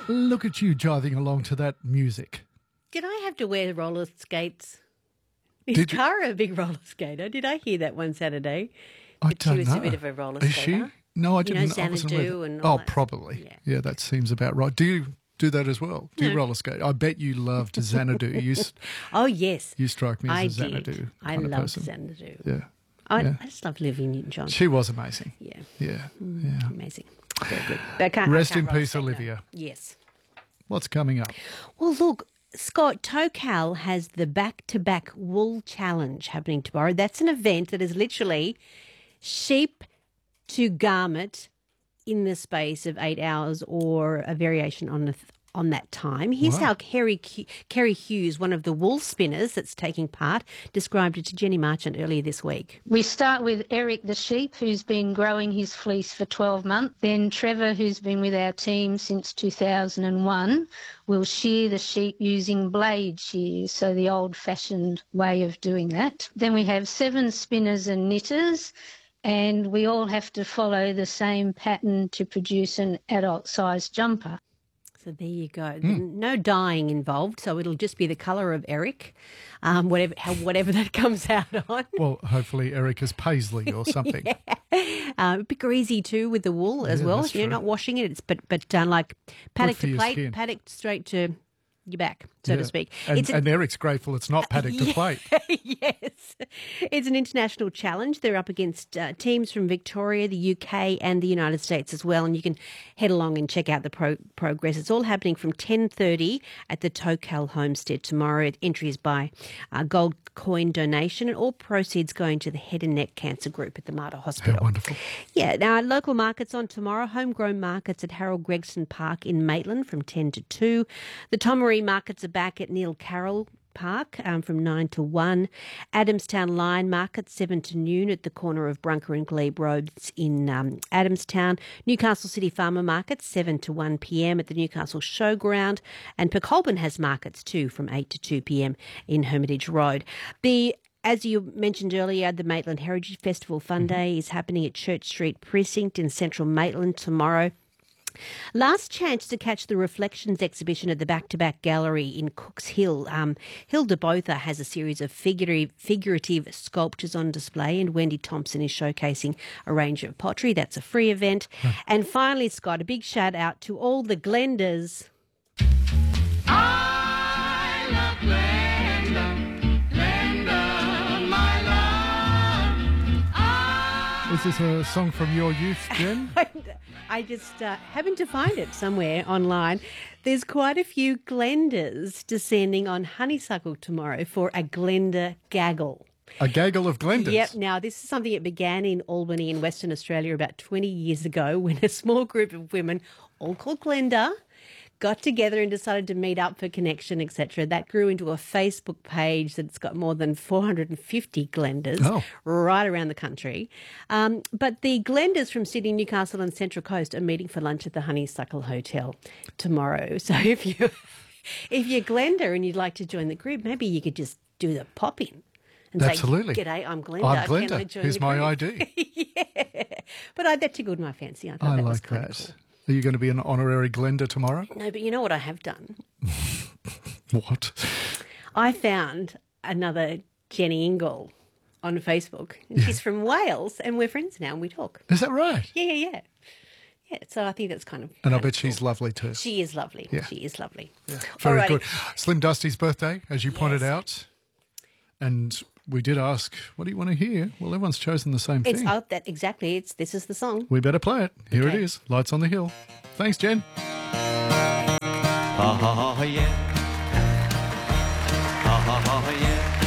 Look at you jiving along to that music. Did I have to wear roller skates? Is Did you- Cara a big roller skater? Did I hear that one Saturday? I That don't she was know. a bit of a roller Is skater? she? No, I You know, didn't. I wasn't Xanadu aware. and all Oh, that. probably. Yeah. Yeah, that seems about right. Do you do that as well? Do you No. roller skate? I bet you loved Xanadu. Oh, yes. You strike me I as a Xanadu did. I kind of loved person. Xanadu. Yeah. I Yeah. just love Olivia Newton-John. She was amazing. Yeah. Yeah. Yeah. Amazing. Very good. But I can't, Rest I can't in roller peace, skate, no. Olivia. Yes. What's coming up? Well, look, Scott, Tocal has the back-to-back wool challenge happening tomorrow. That's an event that is literally sheep to garment in the space of 8 hours or a variation on that time. Here's Wow. how Kerry Hughes, one of the wool spinners that's taking part, described it to Jenny Marchant earlier this week. We start with Eric the sheep, who's been growing his fleece for 12 months. Then Trevor, who's been with our team since 2001, will shear the sheep using blade shears, so the old-fashioned way of doing that. Then we have 7 spinners and knitters, and we all have to follow the same pattern to produce an adult-sized jumper. So there you go. No dyeing involved, so it'll just be the colour of Eric, whatever that comes out on. Well, hopefully Erica's paisley or something. A bit greasy too with the wool as Yeah, well. that's You're true. not washing it. It's but like paddock for to your plate, skin. paddock straight to your back, so to Yeah. speak. And Eric's grateful it's not paddock to plate. Yes, it's an international challenge. They're up against teams from Victoria, the UK, and the United States as well. And you can head along and check out the progress. It's all happening from 10:30 at the Tocal Homestead tomorrow. Entry is by gold coin donation, and all proceeds going to the Head and Neck Cancer Group at the Mater Hospital. How wonderful. Yeah, now local markets on tomorrow. Homegrown markets at Harold Gregson Park in Maitland from 10 to 2. The Tomaree markets are back at Neil Carroll Park from 9 to 1. Adamstown Lion Market 7 to noon at the corner of Brunker and Glebe Roads in Adamstown. Newcastle City Farmer Market 7 to 1 p.m. at the Newcastle Showground. And Pecolbin has markets too from 8 to 2 p.m. in Hermitage Road. As you mentioned earlier, the Maitland Heritage Festival Fun Day is happening at Church Street Precinct in central Maitland tomorrow. Last chance to catch the Reflections exhibition at the Back-to-Back Gallery in Cooks Hill. Hilda Botha has a series of figurative sculptures on display, and Wendy Thompson is showcasing a range of pottery. That's a free event. And finally, Scott, a big shout out to all the Glenders. I love Glenda, Glenda, my love. Is this a song from your youth, Jen? I just happened to find it somewhere online. There's quite a few Glenders descending on Honeysuckle tomorrow for a Glenda gaggle. A gaggle of Glendas. Yep. Now, this is something that began in Albany in Western Australia about 20 years ago when a small group of women, all called Glenda, got together and decided to meet up for connection, etc. That grew into a Facebook page that's got more than 450 Glenders right around the country. But the Glenders from Sydney, Newcastle and Central Coast are meeting for lunch at the Honeysuckle Hotel tomorrow. So if you're Glenda and you'd like to join the group, maybe you could just do the pop-in. And Absolutely. Say, "G'day, I'm Glenda. I'm Can I Glenda. join Here's the my group?" ID. Yeah. But that tickled my fancy. I thought I that was like kind that. of cool. Are you going to be an honorary Glenda tomorrow? No, but you know what I have done? What? I found another Jenny Ingle on Facebook. And she's from Wales, and we're friends now, and we talk. Is that right? Yeah. Yeah, so I think that's kind of... And I bet she's lovely too. She is lovely. Yeah. She is lovely. Yeah. Very Alrighty. good. Slim Dusty's birthday, as you pointed out. And we did ask, what do you want to hear? Well, everyone's chosen the same It's thing. out that exactly. This is the song. We better play it. Here Okay. it is. Lights on the Hill. Thanks, Jen. Ha ha ha yeah. Ha ha ha yeah.